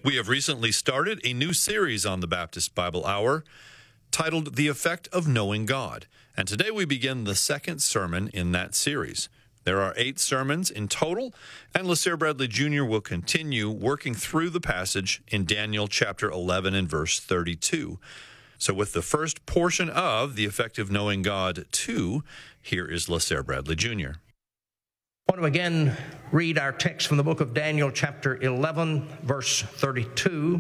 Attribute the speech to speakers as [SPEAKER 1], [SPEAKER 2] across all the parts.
[SPEAKER 1] We have recently started a new series on the Baptist Bible Hour titled The Effect of Knowing God. And today we begin the second sermon in that series. There are 8 sermons in total, and LaSare Bradley Jr. will continue working through the passage in Daniel chapter 11 and verse 32. So with the first portion of The Effect of Knowing God 2, here is LaSare Bradley Jr.
[SPEAKER 2] I want to again read our text from the book of Daniel, chapter 11, verse 32.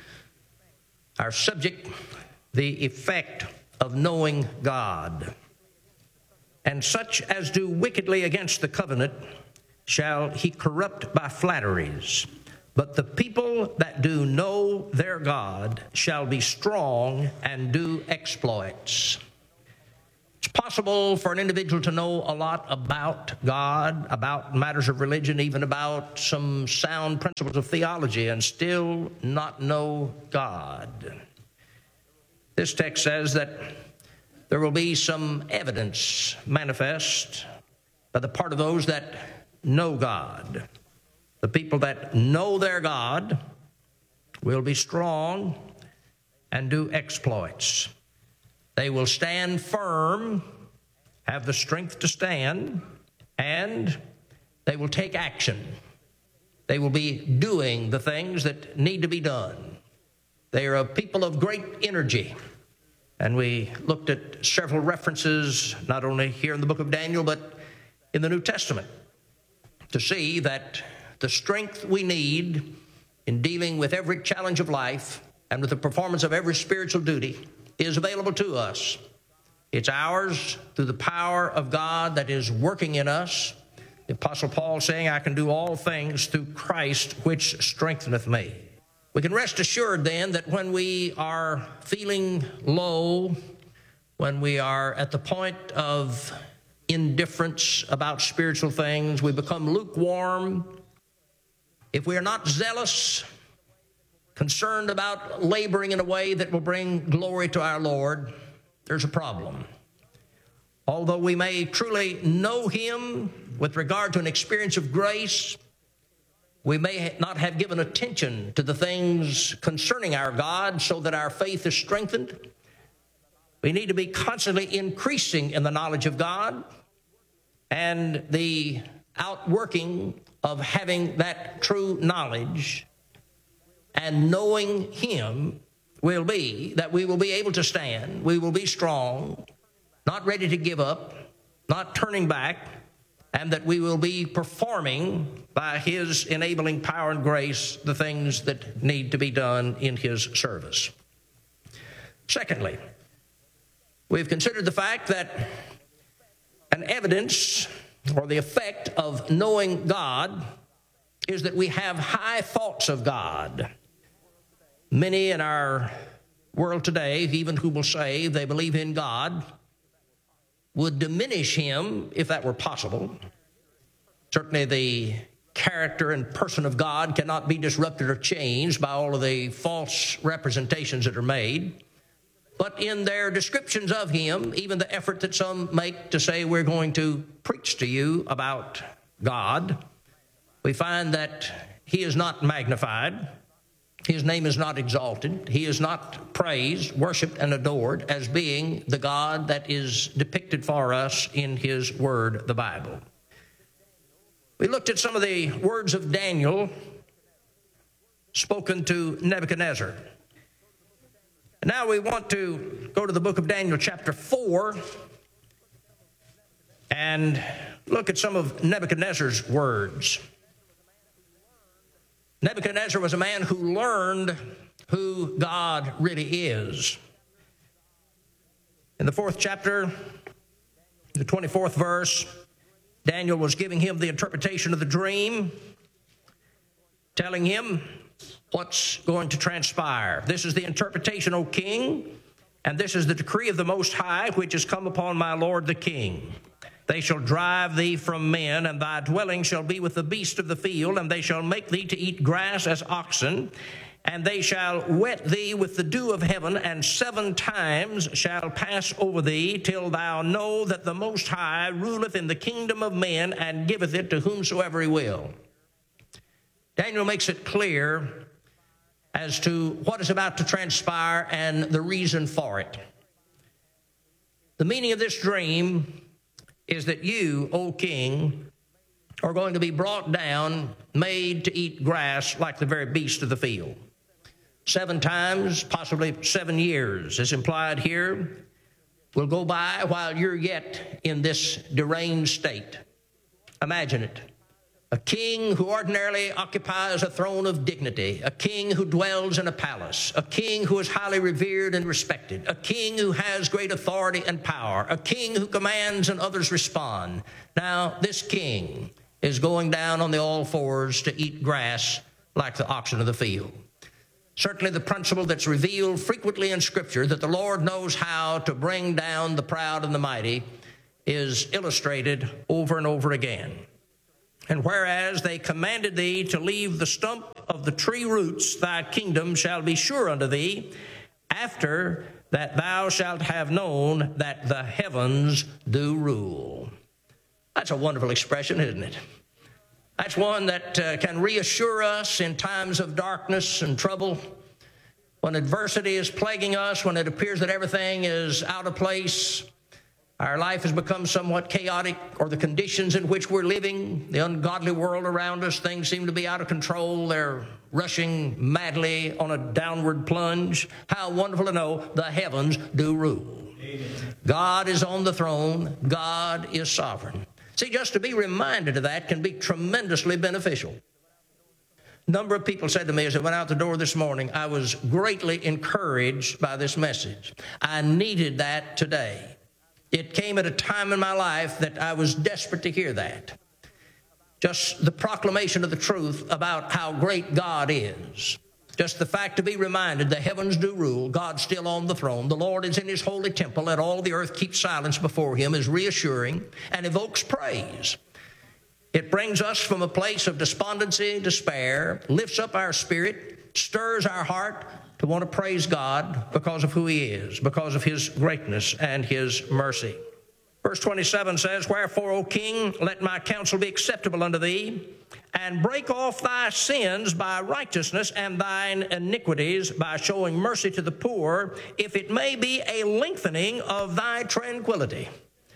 [SPEAKER 2] Our subject, the effect of knowing God. And such as do wickedly against the covenant shall he corrupt by flatteries. But the people that do know their God shall be strong and do exploits. It's possible for an individual to know a lot about God, about matters of religion, even about some sound principles of theology, and still not know God. This text says that there will be some evidence manifest by the part of those that know God. The people that know their God will be strong and do exploits. They will stand firm, have the strength to stand, and they will take action. They will be doing the things that need to be done. They are a people of great energy. And we looked at several references, not only here in the book of Daniel, but in the New Testament, to see that the strength we need in dealing with every challenge of life and with the performance of every spiritual duty is available to us. It's ours through the power of God that is working in us. The Apostle Paul saying, I can do all things through Christ which strengtheneth me. We can rest assured then that when we are feeling low, when we are at the point of indifference about spiritual things, we become lukewarm. If we are not zealous, concerned about laboring in a way that will bring glory to our Lord, there's a problem. Although we may truly know Him with regard to an experience of grace, we may not have given attention to the things concerning our God so that our faith is strengthened. We need to be constantly increasing in the knowledge of God, and the outworking of having that true knowledge and knowing Him will be that we will be able to stand, we will be strong, not ready to give up, not turning back, and that we will be performing by His enabling power and grace the things that need to be done in His service. Secondly, we've considered the fact that an evidence or the effect of knowing God is that we have high thoughts of God. Many in our world today, even who will say they believe in God, would diminish Him if that were possible. Certainly the character and person of God cannot be disrupted or changed by all of the false representations that are made. But in their descriptions of Him, even the effort that some make to say we're going to preach to you about God, we find that He is not magnified. His name is not exalted. He is not praised, worshiped, and adored as being the God that is depicted for us in His Word, the Bible. We looked at some of the words of Daniel spoken to Nebuchadnezzar. And now we want to go to the book of Daniel, chapter 4, and look at some of Nebuchadnezzar's words. Nebuchadnezzar was a man who learned who God really is. In the 4th chapter, the 24th verse, Daniel was giving him the interpretation of the dream, telling him what's going to transpire. This is the interpretation, O king, and this is the decree of the Most High, which has come upon my lord the king. They shall drive thee from men, and thy dwelling shall be with the beast of the field, and they shall make thee to eat grass as oxen, and they shall wet thee with the dew of heaven, and 7 times shall pass over thee, till thou know that the Most High ruleth in the kingdom of men, and giveth it to whomsoever he will. Daniel makes it clear as to what is about to transpire and the reason for it. The meaning of this dream is that you, O king, are going to be brought down, made to eat grass like the very beast of the field. 7 times, possibly 7 years, is implied here, will go by while you're yet in this deranged state. Imagine it. A king who ordinarily occupies a throne of dignity, a king who dwells in a palace, a king who is highly revered and respected, a king who has great authority and power, a king who commands and others respond. Now, this king is going down on the all fours to eat grass like the oxen of the field. Certainly the principle that's revealed frequently in Scripture, that the Lord knows how to bring down the proud and the mighty, is illustrated over and over again. And whereas they commanded thee to leave the stump of the tree roots, thy kingdom shall be sure unto thee, after that thou shalt have known that the heavens do rule. That's a wonderful expression, isn't it? That's one that can reassure us in times of darkness and trouble, when adversity is plaguing us, when it appears that everything is out of place, our life has become somewhat chaotic, or the conditions in which we're living, the ungodly world around us, things seem to be out of control. They're rushing madly on a downward plunge. How wonderful to know the heavens do rule. Amen. God is on the throne. God is sovereign. See, just to be reminded of that can be tremendously beneficial. A number of people said to me as I went out the door this morning, I was greatly encouraged by this message. I needed that today. It came at a time in my life that I was desperate to hear that. Just the proclamation of the truth about how great God is. Just the fact to be reminded the heavens do rule, God's still on the throne, the Lord is in his holy temple, let all the earth keep silence before him, is reassuring and evokes praise. It brings us from a place of despondency, despair, lifts up our spirit, stirs our heart to want to praise God because of who he is, because of his greatness and his mercy. Verse 27 says, Wherefore, O king, let my counsel be acceptable unto thee, and break off thy sins by righteousness and thine iniquities by showing mercy to the poor, if it may be a lengthening of thy tranquility.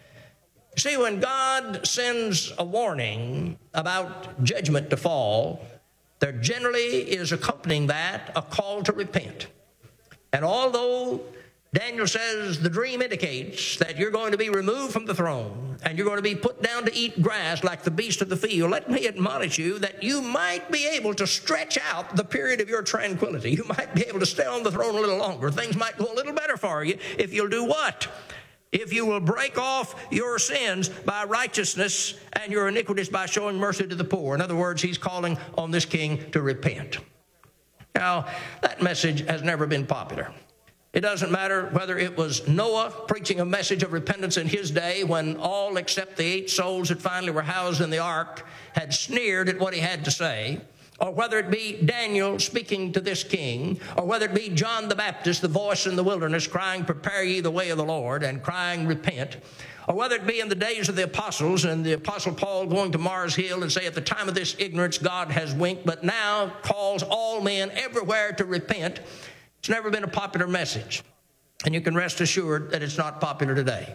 [SPEAKER 2] See, when God sends a warning about judgment to fall, there generally is accompanying that a call to repent. And although Daniel says the dream indicates that you're going to be removed from the throne and you're going to be put down to eat grass like the beast of the field, let me admonish you that you might be able to stretch out the period of your tranquility. You might be able to stay on the throne a little longer. Things might go a little better for you if you'll do what? If you will break off your sins by righteousness and your iniquities by showing mercy to the poor. In other words, he's calling on this king to repent. Now, that message has never been popular. It doesn't matter whether it was Noah preaching a message of repentance in his day when all except the 8 souls that finally were housed in the ark had sneered at what he had to say, or whether it be Daniel speaking to this king, or whether it be John the Baptist, the voice in the wilderness, crying, Prepare ye the way of the Lord, and crying, Repent, or whether it be in the days of the apostles, and the apostle Paul going to Mars Hill and say, At the time of this ignorance God has winked, but now calls all men everywhere to repent. It's never been a popular message, and you can rest assured that it's not popular today.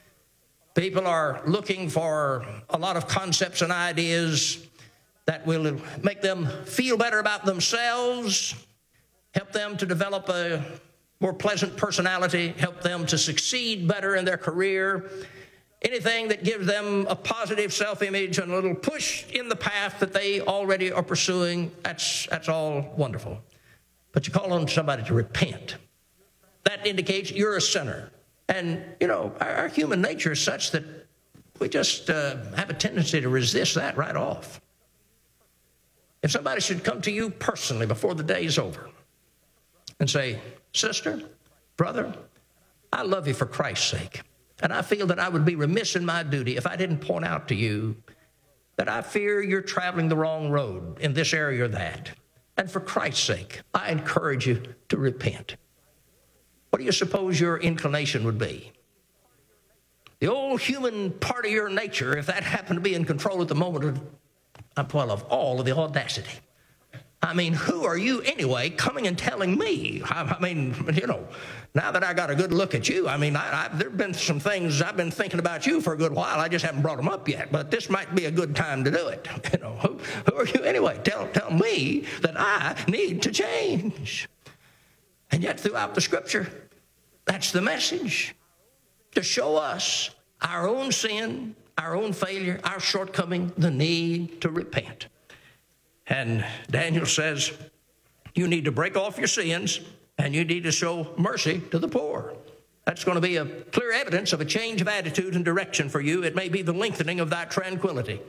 [SPEAKER 2] People are looking for a lot of concepts and ideas that will make them feel better about themselves, help them to develop a more pleasant personality, help them to succeed better in their career, anything that gives them a positive self-image and a little push in the path that they already are pursuing, that's all wonderful. But you call on somebody to repent. That indicates you're a sinner. And, our human nature is such that we just have a tendency to resist that right off. If somebody should come to you personally before the day is over and say, Sister, brother, I love you for Christ's sake, and I feel that I would be remiss in my duty if I didn't point out to you that I fear you're traveling the wrong road in this area or that, and for Christ's sake, I encourage you to repent. What do you suppose your inclination would be? The old human part of your nature, if that happened to be in control at the moment, of all of the audacity. I mean, who are you anyway coming and telling me? I mean, now that I got a good look at you, I mean, there have been some things I've been thinking about you for a good while. I just haven't brought them up yet, but this might be a good time to do it. Who are you anyway? Tell me that I need to change. And yet throughout the Scripture, that's the message, to show us our own sin, our own failure, our shortcoming, the need to repent. And Daniel says, you need to break off your sins, and you need to show mercy to the poor. That's going to be a clear evidence of a change of attitude and direction for you. It may be the lengthening of that tranquility.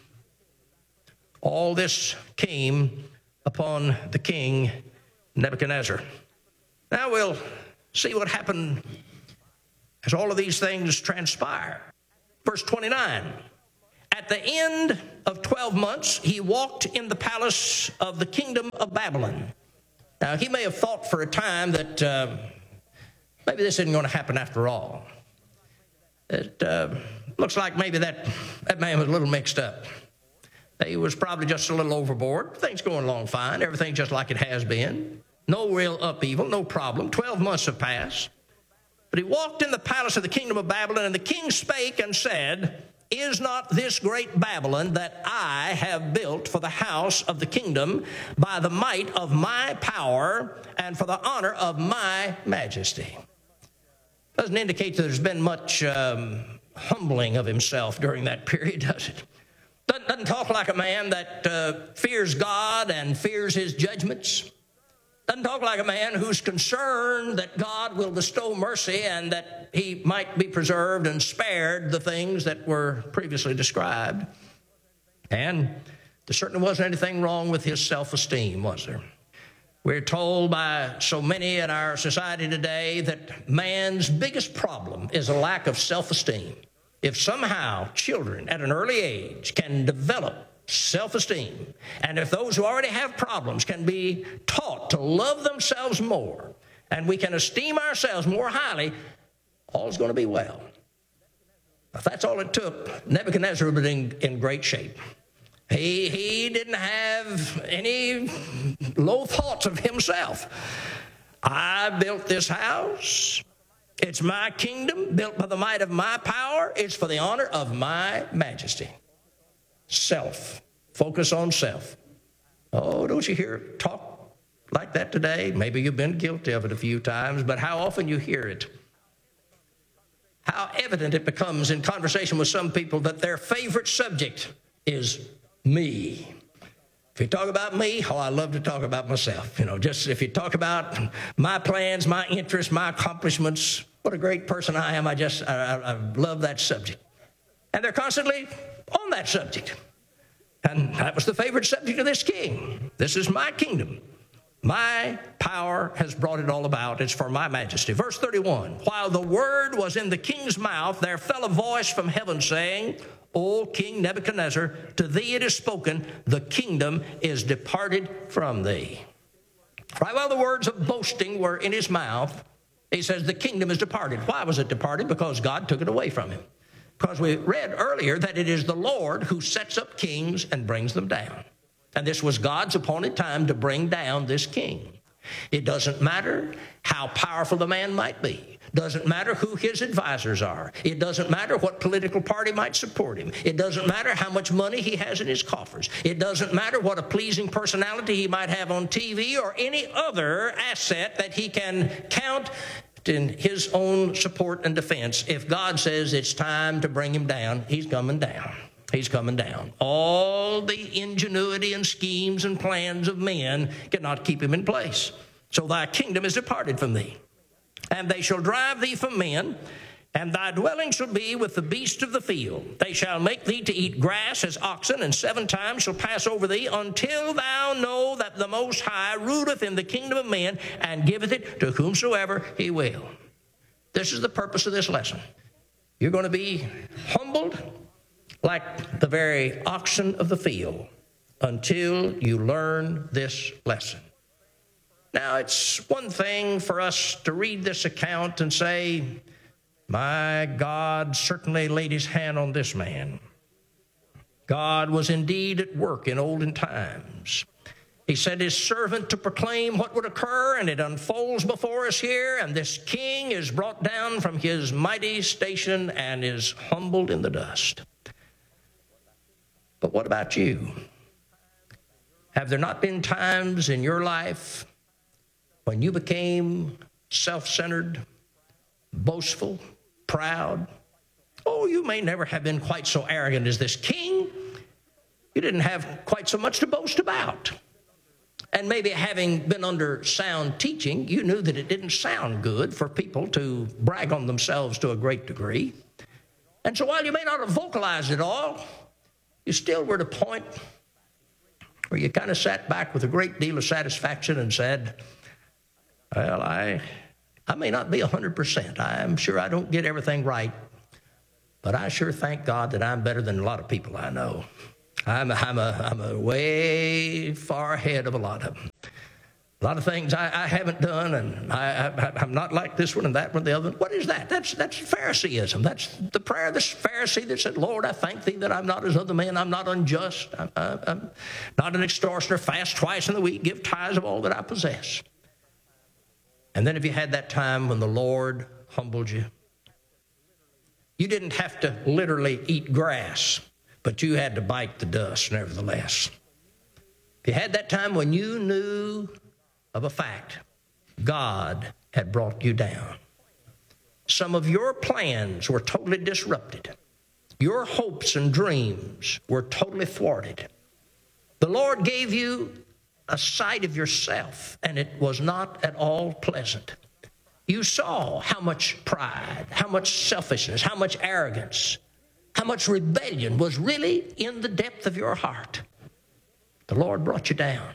[SPEAKER 2] All this came upon the king Nebuchadnezzar. Now we'll see what happened as all of these things transpire. Verse 29. At the end of 12 months, he walked in the palace of the kingdom of Babylon. Now, he may have thought for a time that maybe this isn't going to happen after all. It looks like maybe that man was a little mixed up. He was probably just a little overboard. Things going along fine. Everything just like it has been. No real upheaval, no problem. 12 months have passed. But he walked in the palace of the kingdom of Babylon, and the king spake and said, is not this great Babylon that I have built for the house of the kingdom by the might of my power and for the honor of my majesty? Doesn't indicate that there's been much humbling of himself during that period, does it? Doesn't talk like a man that fears God and fears his judgments. Doesn't talk like a man who's concerned that God will bestow mercy and that he might be preserved and spared the things that were previously described. And there certainly wasn't anything wrong with his self-esteem, was there? We're told by so many in our society today that man's biggest problem is a lack of self-esteem. If somehow children at an early age can develop self-esteem, and if those who already have problems can be taught to love themselves more, and we can esteem ourselves more highly, all's going to be well. If that's all it took, Nebuchadnezzar would have been in great shape. He didn't have any low thoughts of himself. I built this house. It's my kingdom, built by the might of my power. It's for the honor of my majesty. Self. Focus on self. Oh, don't you hear talk like that today? Maybe you've been guilty of it a few times, but how often you hear it. How evident it becomes in conversation with some people that their favorite subject is me. If you talk about me, I love to talk about myself. Just if you talk about my plans, my interests, my accomplishments, what a great person I am. I love that subject. And they're constantly on that subject. And that was the favorite subject of this king. This is my kingdom. My power has brought it all about. It's for my majesty. Verse 31, while the word was in the king's mouth, there fell a voice from heaven saying, O King Nebuchadnezzar, to thee it is spoken, the kingdom is departed from thee. Right while the words of boasting were in his mouth, he says the kingdom is departed. Why was it departed? Because God took it away from him. Because we read earlier that it is the Lord who sets up kings and brings them down. And this was God's appointed time to bring down this king. It doesn't matter how powerful the man might be. Doesn't matter who his advisors are. It doesn't matter what political party might support him. It doesn't matter how much money he has in his coffers. It doesn't matter what a pleasing personality he might have on TV or any other asset that he can count in his own support and defense. If God says it's time to bring him down, he's coming down. He's coming down. All the ingenuity and schemes and plans of men cannot keep him in place. So thy kingdom is departed from thee. And they shall drive thee from men, and thy dwelling shall be with the beasts of the field. They shall make thee to eat grass as oxen, and 7 times shall pass over thee, until thou know that the Most High ruleth in the kingdom of men, and giveth it to whomsoever he will. This is the purpose of this lesson. You're going to be humbled like the very oxen of the field until you learn this lesson. Now, it's one thing for us to read this account and say, my God certainly laid his hand on this man. God was indeed at work in olden times. He sent his servant to proclaim what would occur, and it unfolds before us here, and this king is brought down from his mighty station and is humbled in the dust. But what about you? Have there not been times in your life when you became self-centered, boastful, proud? Oh, you may never have been quite so arrogant as this king. You didn't have quite so much to boast about. And maybe having been under sound teaching, you knew that it didn't sound good for people to brag on themselves to a great degree. And so while you may not have vocalized it all, you still were at a point where you kind of sat back with a great deal of satisfaction and said, well, I may not be 100%. I'm sure I don't get everything right, but I sure thank God that I'm better than a lot of people I know. I'm a way far ahead of a lot of them. A lot of things I haven't done, and I'm not like this one and that one and the other one. What is that? That's Phariseeism. That's the prayer of the Pharisee that said, Lord, I thank thee that I'm not as other men. I'm not unjust. I'm not an extortioner. Fast twice in the week. Give tithes of all that I possess. And then if you had that time when the Lord humbled you, you didn't have to literally eat grass, but you had to bite the dust nevertheless. If you had that time when you knew of a fact, God had brought you down. Some of your plans were totally disrupted. Your hopes and dreams were totally thwarted. The Lord gave you a sight of yourself, and it was not at all pleasant. You saw how much pride, how much selfishness, how much arrogance, how much rebellion was really in the depth of your heart. The Lord brought you down.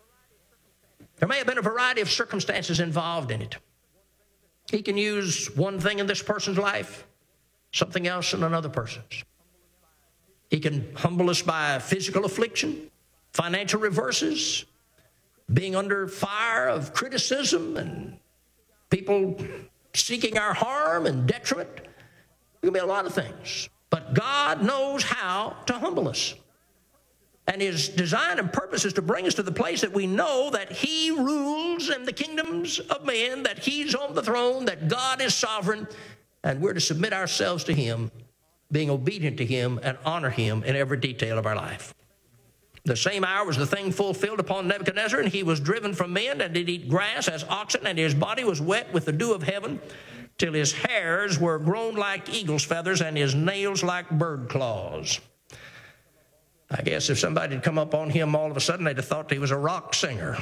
[SPEAKER 2] There may have been a variety of circumstances involved in it. He can use one thing in this person's life, something else in another person's. He can humble us by physical affliction, financial reverses, being under fire of criticism and people seeking our harm and detriment. There can be a lot of things. But God knows how to humble us. And his design and purpose is to bring us to the place that we know that he rules in the kingdoms of men, that he's on the throne, that God is sovereign, and we're to submit ourselves to him, being obedient to him and honor him in every detail of our life. The same hour was the thing fulfilled upon Nebuchadnezzar, and he was driven from men and did eat grass as oxen, and his body was wet with the dew of heaven, till his hairs were grown like eagle's feathers and his nails like bird claws. I guess if somebody had come up on him all of a sudden, they'd have thought he was a rock singer.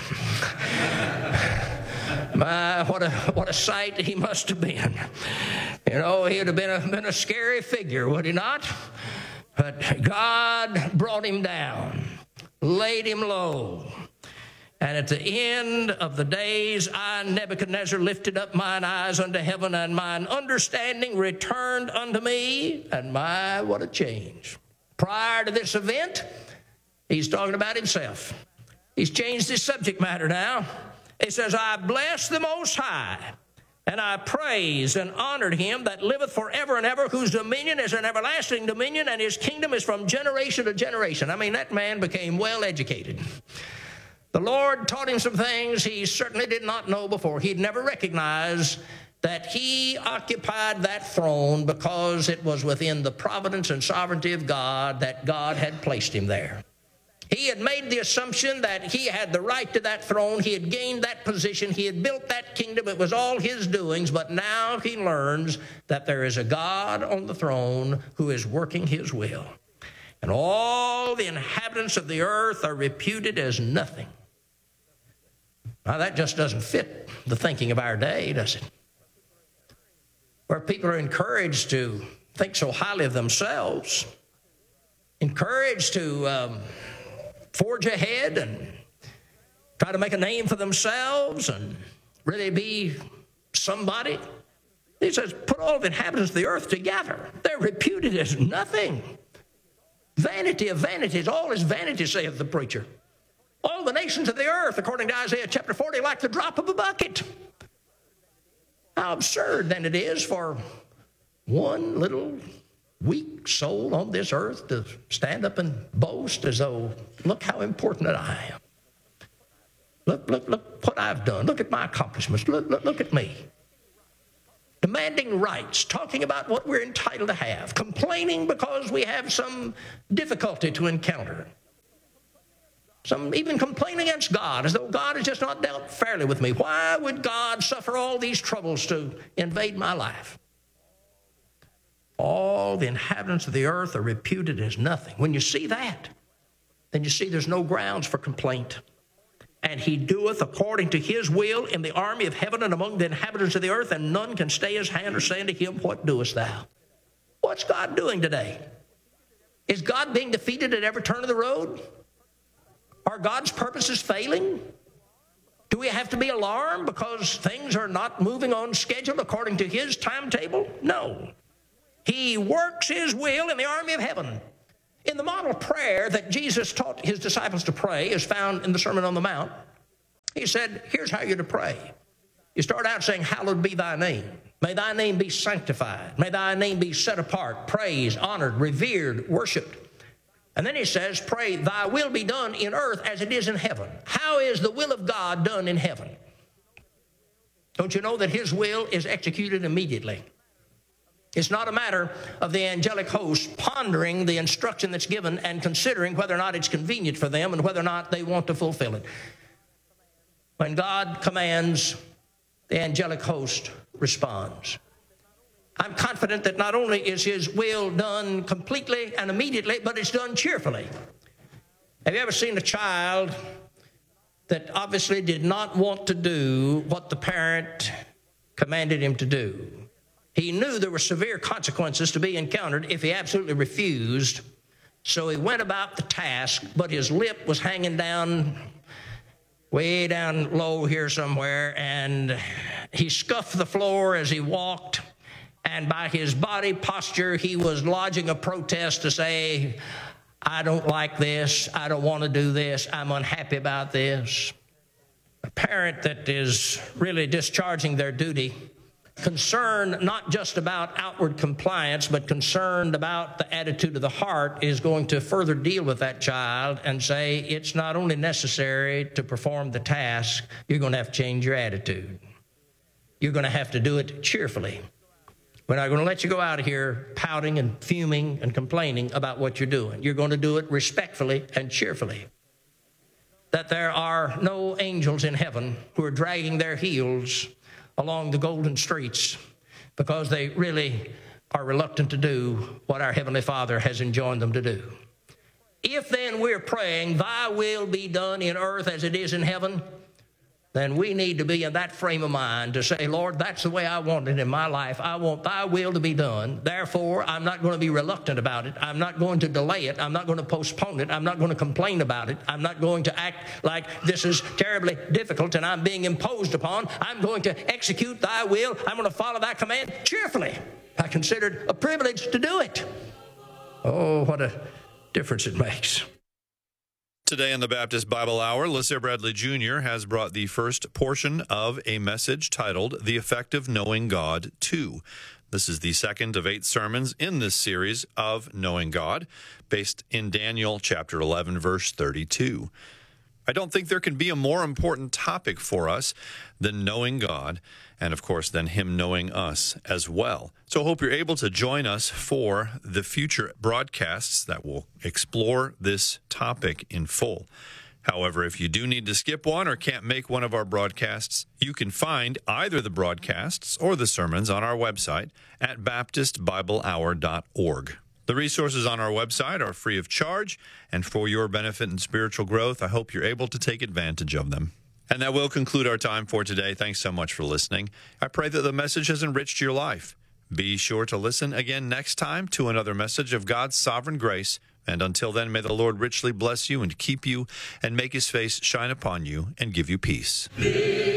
[SPEAKER 2] My, what a sight he must have been. You know, he'd have been a scary figure, would he not? But God brought him down, laid him low. And at the end of the days, I, Nebuchadnezzar, lifted up mine eyes unto heaven, and mine understanding returned unto me. And my, what a change. Prior to this event, he's talking about himself. He's changed his subject matter now. He says, I bless the Most High, and I praised and honored him that liveth forever and ever, whose dominion is an everlasting dominion, and his kingdom is from generation to generation. I mean, that man became well educated. The Lord taught him some things he certainly did not know before. He'd never recognized that he occupied that throne because it was within the providence and sovereignty of God that God had placed him there. He had made the assumption that he had the right to that throne. He had gained that position. He had built that kingdom. It was all his doings. But now he learns that there is a God on the throne who is working his will. And all the inhabitants of the earth are reputed as nothing. Now, that just doesn't fit the thinking of our day, does it? Where people are encouraged to think so highly of themselves, encouraged to forge ahead and try to make a name for themselves and really be somebody. He says, put all the inhabitants of the earth together. They're reputed as nothing. Vanity of vanities, all is vanity, saith the preacher. All the nations of the earth, according to Isaiah chapter 40, like the drop of a bucket. How absurd then it is for one little weak soul on this earth to stand up and boast as though, look how important that I am. Look what I've done. Look at my accomplishments. Look at me. Demanding rights, talking about what we're entitled to have, complaining because we have some difficulty to encounter. Some even complain against God, as though God has just not dealt fairly with me. Why would God suffer all these troubles to invade my life? All the inhabitants of the earth are reputed as nothing. When you see that, then you see there's no grounds for complaint. And he doeth according to his will in the army of heaven and among the inhabitants of the earth, and none can stay his hand or say unto him, what doest thou? What's God doing today? Is God being defeated at every turn of the road? Are God's purposes failing? Do we have to be alarmed because things are not moving on schedule according to his timetable? No. He works his will in the army of heaven. In the model prayer that Jesus taught his disciples to pray, is found in the Sermon on the Mount. He said, here's how you're to pray. You start out saying, hallowed be thy name. May thy name be sanctified. May thy name be set apart, praised, honored, revered, worshiped. And then he says, pray, thy will be done in earth as it is in heaven. How is the will of God done in heaven? Don't you know that his will is executed immediately? It's not a matter of the angelic host pondering the instruction that's given and considering whether or not it's convenient for them and whether or not they want to fulfill it. When God commands, the angelic host responds. I'm confident that not only is his will done completely and immediately, but it's done cheerfully. Have you ever seen a child that obviously did not want to do what the parent commanded him to do? He knew there were severe consequences to be encountered if he absolutely refused. So he went about the task, but his lip was hanging down, way down low here somewhere, and he scuffed the floor as he walked, and by his body posture, he was lodging a protest to say, I don't like this, I don't want to do this, I'm unhappy about this. A parent that is really discharging their duty, concerned not just about outward compliance, but concerned about the attitude of the heart, is going to further deal with that child and say, it's not only necessary to perform the task, you're going to have to change your attitude. You're going to have to do it cheerfully. We're not going to let you go out of here pouting and fuming and complaining about what you're doing. You're going to do it respectfully and cheerfully. That there are no angels in heaven who are dragging their heels along the golden streets because they really are reluctant to do what our Heavenly Father has enjoined them to do. If then we're praying, thy will be done in earth as it is in heaven, then we need to be in that frame of mind to say, Lord, that's the way I want it in my life. I want thy will to be done. Therefore, I'm not going to be reluctant about it. I'm not going to delay it. I'm not going to postpone it. I'm not going to complain about it. I'm not going to act like this is terribly difficult and I'm being imposed upon. I'm going to execute thy will. I'm going to follow thy command cheerfully. I consider it a privilege to do it. Oh, what a difference it makes.
[SPEAKER 1] Today in the Baptist Bible Hour, LaSalle Bradley Jr. has brought the first portion of a message titled, The Effect of Knowing God 2. This is the second of 8 sermons in this series of Knowing God, based in Daniel chapter 11, verse 32. I don't think there can be a more important topic for us than knowing God, and of course, then Him knowing us as well. So I hope you're able to join us for the future broadcasts that will explore this topic in full. However, if you do need to skip one or can't make one of our broadcasts, you can find either the broadcasts or the sermons on our website at baptistbiblehour.org. The resources on our website are free of charge, and for your benefit and spiritual growth, I hope you're able to take advantage of them. And that will conclude our time for today. Thanks so much for listening. I pray that the message has enriched your life. Be sure to listen again next time to another message of God's sovereign grace. And until then, may the Lord richly bless you and keep you and make His face shine upon you and give you peace.